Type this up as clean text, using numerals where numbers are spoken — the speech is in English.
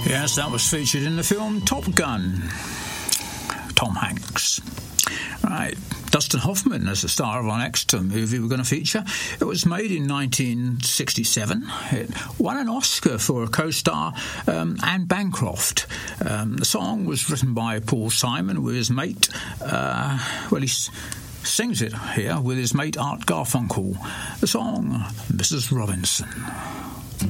Yes, that was featured in the film Top Gun. Tom Hanks. Right, Dustin Hoffman as the star of our next movie we're going to feature. It was made in 1967. It won an Oscar for a co-star, Anne Bancroft. The song was written by Paul Simon with his mate. He sings it here with his mate Art Garfunkel. The song, Mrs. Robinson.